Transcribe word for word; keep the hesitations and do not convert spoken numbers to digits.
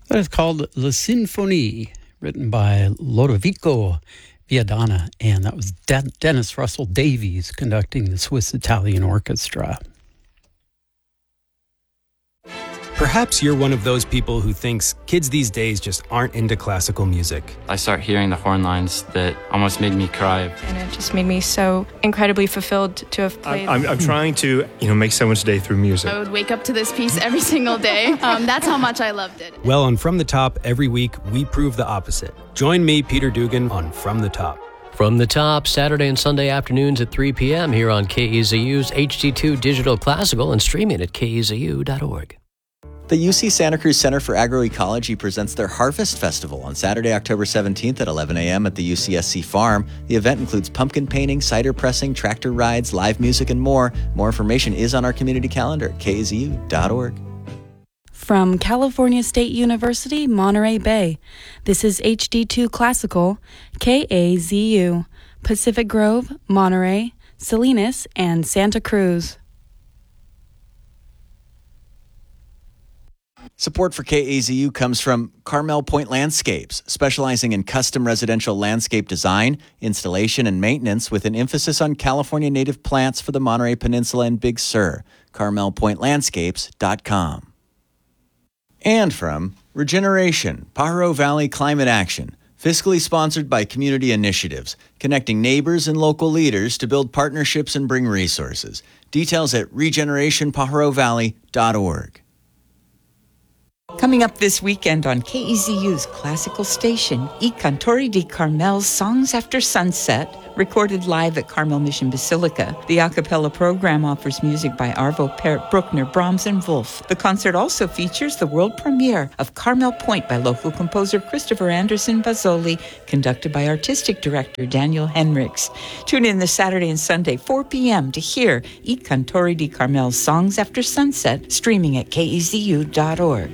That is called La Sinfonie, written by Lodovico Viadana, and that was De- Dennis Russell Davies conducting the Swiss Italian Orchestra. Perhaps you're one of those people who thinks kids these days just aren't into classical music. I started hearing the horn lines that almost made me cry. And it just made me so incredibly fulfilled to have played. I'm, I'm trying to, you know, make someone's day through music. I would wake up to this piece every single day. Um, that's how much I loved it. Well, on From the Top, every week, we prove the opposite. Join me, Peter Dugan, on From the Top. From the Top, Saturday and Sunday afternoons at three p.m. here on K E Z U's H D two Digital Classical and streaming at K E Z U dot org. The U C Santa Cruz Center for Agroecology presents their Harvest Festival on Saturday, October seventeenth at eleven a.m. at the U C S C Farm. The event includes pumpkin painting, cider pressing, tractor rides, live music, and more. More information is on our community calendar at K A Z U dot org. From California State University, Monterey Bay, this is H D two Classical, K A Z U, Pacific Grove, Monterey, Salinas, and Santa Cruz. Support for K A Z U comes from Carmel Point Landscapes, specializing in custom residential landscape design, installation, and maintenance with an emphasis on California native plants for the Monterey Peninsula and Big Sur. carmel point landscapes dot com. And from Regeneration, Pajaro Valley Climate Action, fiscally sponsored by community initiatives, connecting neighbors and local leaders to build partnerships and bring resources. Details at regeneration pajaro valley dot org. Coming up this weekend on K E Z U's classical station, I Cantori di Carmel's Songs After Sunset, recorded live at Carmel Mission Basilica. The a cappella program offers music by Arvo Pärt, Bruckner, Brahms, and Wolf. The concert also features the world premiere of Carmel Point by local composer Christopher Anderson Bazzoli, conducted by artistic director Daniel Henriks. Tune in this Saturday and Sunday, four p.m. to hear I Cantori di Carmel's Songs After Sunset, streaming at K E Z U dot org.